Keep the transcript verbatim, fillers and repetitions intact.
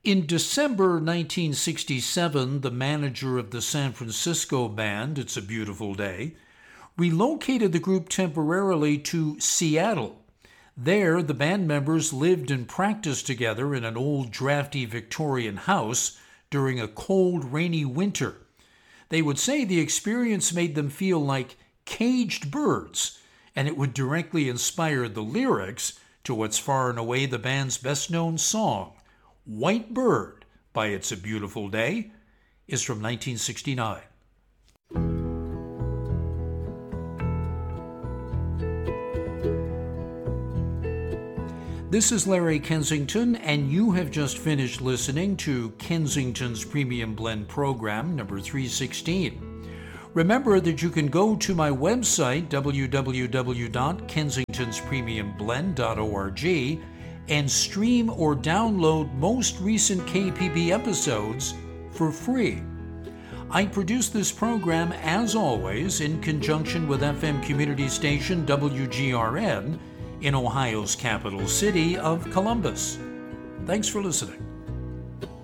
In December nineteen sixty-seven, the manager of the San Francisco band, It's a Beautiful Day, relocated the group temporarily to Seattle. There, the band members lived and practiced together in an old, drafty Victorian house during a cold, rainy winter. They would say the experience made them feel like caged birds, and it would directly inspire the lyrics to what's far and away the band's best-known song. White Bird by It's a Beautiful Day is from nineteen sixty-nine. This is Larry Kensington, and you have just finished listening to Kensington's Premium Blend program, number three sixteen. Remember that you can go to my website, w w w dot kensingtons premium blend dot org, and stream or download most recent K P B episodes for free. I produce this program, as always, in conjunction with F M community station W G R N in Ohio's capital city of Columbus. Thanks for listening.